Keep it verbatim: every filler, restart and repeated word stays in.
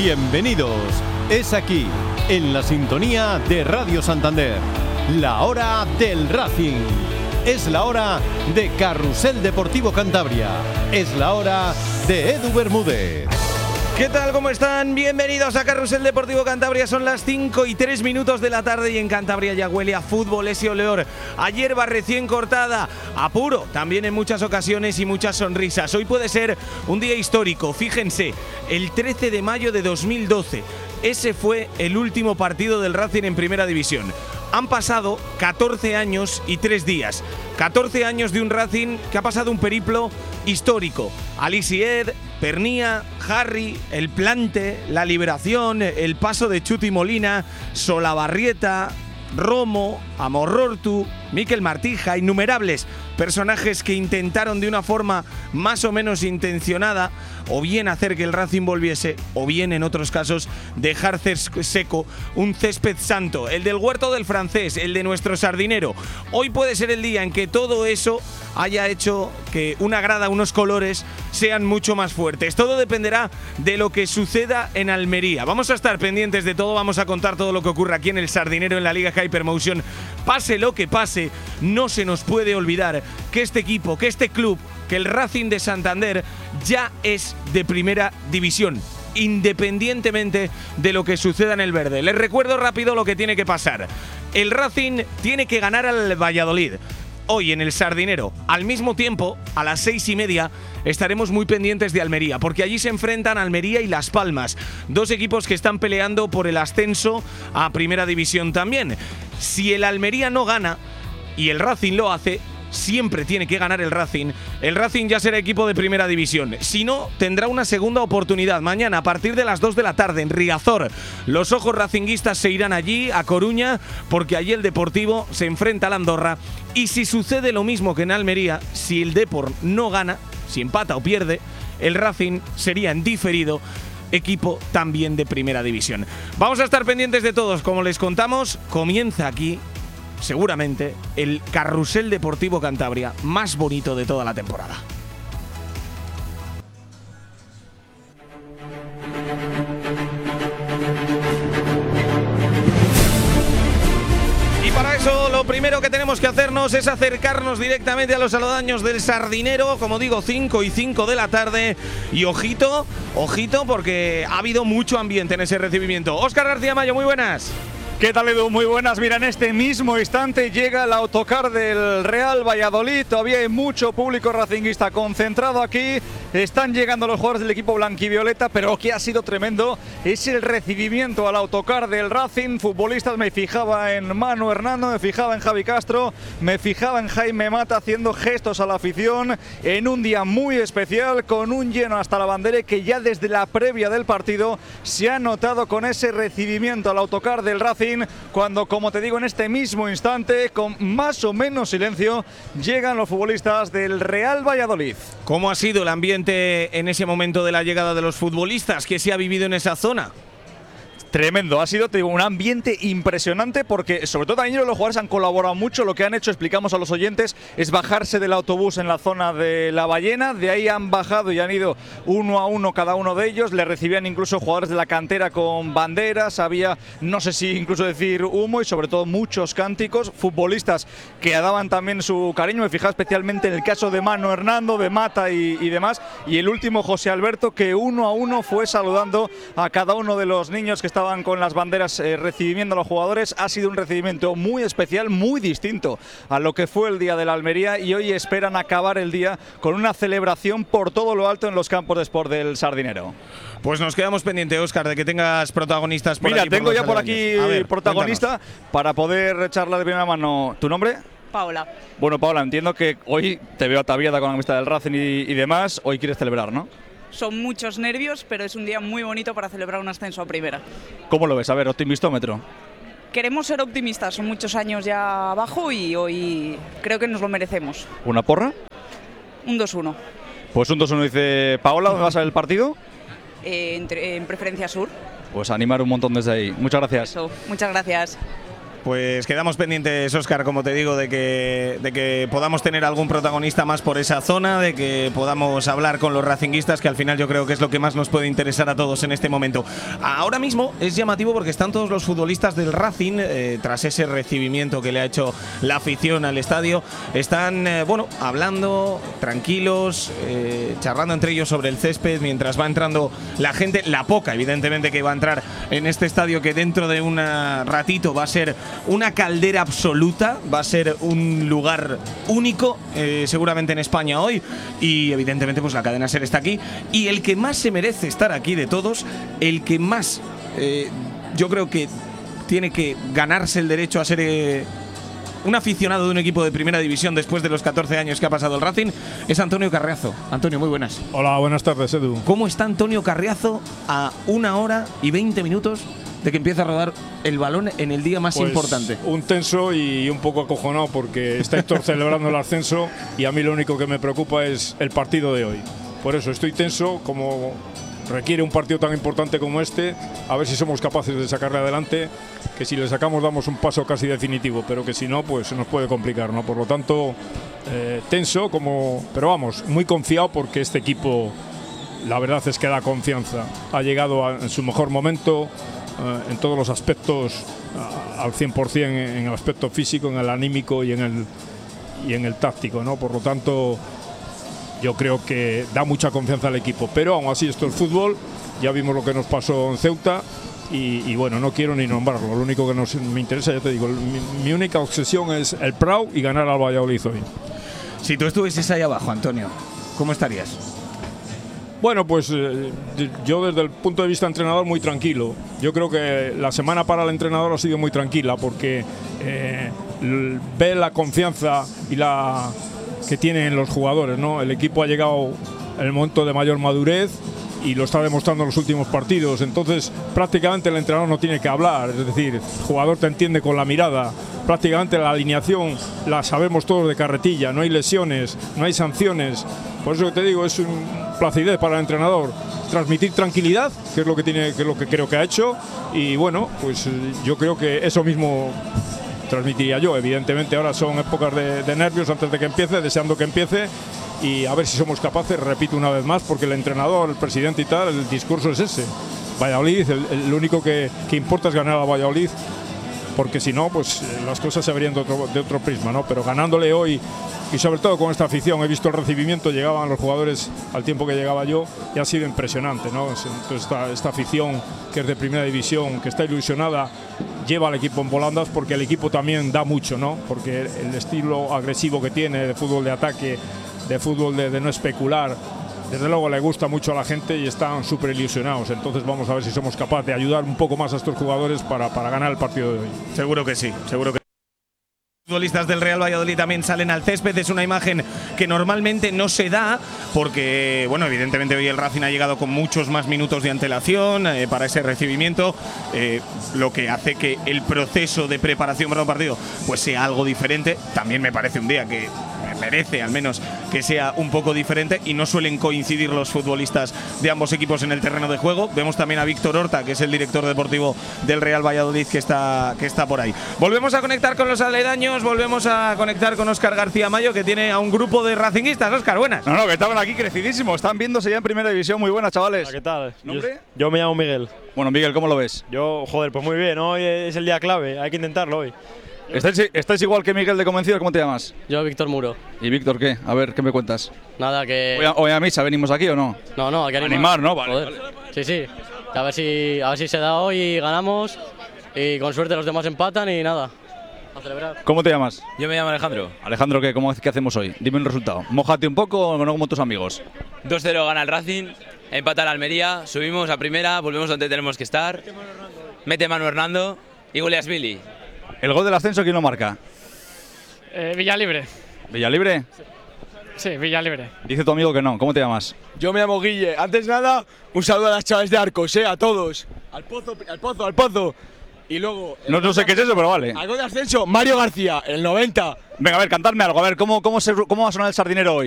Bienvenidos. Es aquí, en la sintonía de Radio Santander, la hora del Racing. Es la hora de Carrusel Deportivo Cantabria. Es la hora de Edu Bermúdez. ¿Qué tal? ¿Cómo están? Bienvenidos a Carrusel Deportivo Cantabria. Son las cinco y tres minutos de la tarde y en Cantabria ya huele a fútbol ese oleor. A hierba recién cortada, a puro, también en muchas ocasiones y muchas sonrisas. Hoy puede ser un día histórico. Fíjense, el trece de mayo de dos mil doce. Ese fue el último partido del Racing en Primera División. Han pasado catorce años y tres días. catorce años de un Racing que ha pasado un periplo histórico. Alisied, Pernía, Harry, El Plante, La Liberación, el paso de Chuti Molina, Solabarrieta, Romo, Amorortu, Miquel Martija, innumerables personajes que intentaron de una forma más o menos intencionada o bien hacer que el Racing volviese o bien en otros casos dejar seco un césped santo, el del Huerto del Francés, el de nuestro Sardinero. Hoy puede ser el día en que todo eso haya hecho que una grada, unos colores sean mucho más fuertes. Todo dependerá de lo que suceda en Almería. Vamos a estar pendientes de todo, vamos a contar todo lo que ocurre aquí en el Sardinero, en la Liga Hypermotion. Pase lo que pase, no se nos puede olvidar que este equipo, que este club, que el Racing de Santander ya es de Primera División, independientemente de lo que suceda en el verde. Les recuerdo rápido lo que tiene que pasar. El Racing tiene que ganar al Valladolid hoy en el Sardinero. Al mismo tiempo, a las seis y media, estaremos muy pendientes de Almería, porque allí se enfrentan Almería y Las Palmas, dos equipos que están peleando por el ascenso a Primera División también. Si el Almería no gana y el Racing lo hace, siempre tiene que ganar el Racing, el Racing ya será equipo de Primera División. Si no, tendrá una segunda oportunidad mañana a partir de las dos de la tarde en Riazor. Los ojos racinguistas se irán allí, a Coruña, porque allí el Deportivo se enfrenta al Andorra. Y si sucede lo mismo que en Almería, si el Depor no gana, si empata o pierde, el Racing sería en diferido equipo también de Primera División. Vamos a estar pendientes de todos, como les contamos, comienza aquí seguramente el Carrusel Deportivo Cantabria más bonito de toda la temporada. Y para eso lo primero que tenemos que hacernos es acercarnos directamente a los aledaños del Sardinero, como digo, cinco y cinco de la tarde. Y ojito, ojito, porque ha habido mucho ambiente en ese recibimiento. Óscar García Mayo, muy buenas. ¿Qué tal, Edu? Muy buenas. Mira, en este mismo instante llega el autocar del Real Valladolid. Todavía hay mucho público racinguista concentrado aquí. Están llegando los jugadores del equipo blanquivioleta, pero lo que ha sido tremendo es el recibimiento al autocar del Racing. Futbolistas, me fijaba en Manu Hernando, me fijaba en Javi Castro, me fijaba en Jaime Mata haciendo gestos a la afición en un día muy especial, con un lleno hasta la bandera que ya desde la previa del partido se ha notado con ese recibimiento al autocar del Racing, cuando, como te digo, en este mismo instante, con más o menos silencio, llegan los futbolistas del Real Valladolid. ¿Cómo ha sido el ambiente en ese momento de la llegada de los futbolistas? ¿Qué se ha vivido en esa zona? Tremendo, ha sido un ambiente impresionante porque sobre todo también los jugadores han colaborado mucho. Lo que han hecho, explicamos a los oyentes, es bajarse del autobús en la zona de La Ballena. De ahí han bajado y han ido uno a uno cada uno de ellos. Le recibían incluso jugadores de la cantera con banderas. Había, no sé si incluso decir humo, y sobre todo muchos cánticos. Futbolistas que daban también su cariño. Me fijaba especialmente en el caso de Manu Hernando, de Mata y, y demás. Y el último, José Alberto, que uno a uno fue saludando a cada uno de los niños que estaban con las banderas eh, recibiendo a los jugadores. Ha sido un recibimiento muy especial, muy distinto a lo que fue el día de la Almería, y hoy esperan acabar el día con una celebración por todo lo alto en los campos de sport del Sardinero. Pues nos quedamos pendientes, Óscar, de que tengas protagonistas por Mira, aquí. Mira, tengo por ya por aquí ver, protagonista, cuéntanos, para poder charlar de primera mano. ¿Tu nombre? Paola. Bueno, Paola, entiendo que hoy te veo ataviada con la amistad del Racing y, y demás. Hoy quieres celebrar, ¿no? Son muchos nervios, pero es un día muy bonito para celebrar un ascenso a primera. ¿Cómo lo ves? A ver, optimistómetro. Queremos ser optimistas, son muchos años ya abajo y hoy creo que nos lo merecemos. ¿Una porra? Un dos uno. Pues un dos uno dice Paola. ¿Dónde va a ser el partido? Eh, en, en Preferencia Sur. Pues animar un montón desde ahí. Muchas gracias. Eso, muchas gracias. Pues quedamos pendientes, Óscar, como te digo, de que, de que podamos tener algún protagonista más por esa zona, de que podamos hablar con los racinguistas, que al final yo creo que es lo que más nos puede interesar a todos en este momento. Ahora mismo es llamativo porque están todos los futbolistas del Racing, eh, tras ese recibimiento que le ha hecho la afición al estadio, están, eh, bueno, hablando, tranquilos, eh, charlando entre ellos sobre el césped, mientras va entrando la gente, la poca, evidentemente, que va a entrar en este estadio, que dentro de un ratito va a ser una caldera absoluta, va a ser un lugar único, eh, seguramente en España hoy, y evidentemente pues la cadena SER está aquí, y el que más se merece estar aquí de todos, el que más eh, yo creo que tiene que ganarse el derecho a ser eh, un aficionado de un equipo de primera división después de los catorce años que ha pasado el Racing, es Antonio Carriazo. Antonio, muy buenas. Hola, buenas tardes, Edu. ¿Cómo está Antonio Carriazo a una hora y veinte minutos de que empieza a rodar el balón en el día más pues importante? Un tenso y un poco acojonado porque está Héctor celebrando el ascenso y a mí lo único que me preocupa es el partido de hoy. Por eso estoy tenso, como requiere un partido tan importante como este, a ver si somos capaces de sacarle adelante, que si le sacamos damos un paso casi definitivo, pero que si no, pues se nos puede complicar, ¿no? Por lo tanto, eh, tenso, como, pero vamos, muy confiado porque este equipo, la verdad es que da confianza. Ha llegado a, en su mejor momento, Uh, en todos los aspectos, uh, al cien por cien, en el aspecto físico, en el anímico y en el, y en el táctico, ¿no? Por lo tanto, yo creo que da mucha confianza al equipo, pero aún así esto es fútbol, ya vimos lo que nos pasó en Ceuta y, y bueno, no quiero ni nombrarlo, lo único que nos, me interesa, ya te digo, mi, mi única obsesión es el Prau y ganar al Valladolid hoy. Si tú estuvieses ahí abajo, Antonio, ¿cómo estarías? Bueno, pues eh, yo desde el punto de vista entrenador muy tranquilo. Yo creo que la semana para el entrenador ha sido muy tranquila porque eh, ve la confianza y la que tienen los jugadores, ¿no? El equipo ha llegado en el momento de mayor madurez y lo está demostrando en los últimos partidos. Entonces, prácticamente el entrenador no tiene que hablar, es decir, el jugador te entiende con la mirada. Prácticamente la alineación la sabemos todos de carretilla, no hay lesiones, no hay sanciones. Por eso que te digo, es un placidez para el entrenador transmitir tranquilidad, que es lo que tiene, que es lo que creo que ha hecho, y bueno, pues yo creo que eso mismo transmitiría yo. Evidentemente ahora son épocas de, de nervios antes de que empiece, deseando que empiece, y a ver si somos capaces, repito una vez más, porque el entrenador, el presidente y tal, el discurso es ese. Valladolid, el, el, lo único que, que importa es ganar a Valladolid, porque si no, pues las cosas se verían de otro, de otro prisma, ¿no? Pero ganándole hoy, y sobre todo con esta afición, he visto el recibimiento, llegaban los jugadores al tiempo que llegaba yo, y ha sido impresionante, ¿no? Entonces esta, esta afición que es de primera división, que está ilusionada, lleva al equipo en volandas, porque el equipo también da mucho, ¿no? Porque el estilo agresivo que tiene, de fútbol de ataque, de fútbol de, de no especular, desde luego le gusta mucho a la gente y están súper ilusionados. Entonces vamos a ver si somos capaces de ayudar un poco más a estos jugadores para, para ganar el partido de hoy. Seguro que sí, seguro que sí. Los futbolistas del Real Valladolid también salen al césped. Es una imagen que normalmente no se da porque, bueno, evidentemente hoy el Racing ha llegado con muchos más minutos de antelación eh, para ese recibimiento, eh, lo que hace que el proceso de preparación para un partido pues sea algo diferente. También me parece un día que merece al menos que sea un poco diferente y no suelen coincidir los futbolistas de ambos equipos en el terreno de juego. Vemos también a Víctor Horta, que es el director deportivo del Real Valladolid, que está, que está por ahí. Volvemos a conectar con los aledaños, volvemos a conectar con Óscar García Mayo, que tiene a un grupo de racinguistas. Óscar, buenas. No, no, que estaban aquí crecidísimos, están viéndose ya en primera división. Muy buenas, chavales. Hola, ¿qué tal? ¿Nombre? Yo, yo me llamo Miguel. Bueno, Miguel, ¿cómo lo ves? Yo, joder, pues muy bien, hoy es el día clave, hay que intentarlo hoy. ¿Estáis, ¿Estáis igual que Miguel de Convencidos? ¿Cómo te llamas? Yo, Víctor Muro. ¿Y Víctor qué? A ver, ¿qué me cuentas? Nada, que… ¿Hoy a, hoy a misa venimos aquí o no? No, no, hay que animar. Animar, ¿no? Vale, Joder. vale. Sí, sí. A ver, si, a ver si se da hoy y ganamos y con suerte los demás empatan y nada, a celebrar. ¿Cómo te llamas? Yo me llamo Alejandro. Alejandro, ¿qué, cómo, ¿qué hacemos hoy? Dime el resultado. Mójate un poco o no como tus amigos. dos cero gana el Racing, empata el Almería, subimos a primera, volvemos donde tenemos que estar. Mete Manu Hernando y goleas Billy. ¿El gol del ascenso quién lo marca? Eh, Villalibre. ¿Villalibre? Sí, Villalibre. Dice tu amigo que no. ¿Cómo te llamas? Yo me llamo Guille. Antes de nada, un saludo a las chavas de Arcos, eh, a todos. Al pozo, al pozo, al pozo. Y luego… No, no sé qué es eso, pero vale. Algo de ascenso, Mario García, el noventa. Venga, a ver, cantadme algo. A ver, ¿cómo, cómo, se, cómo va a sonar el sardinero hoy?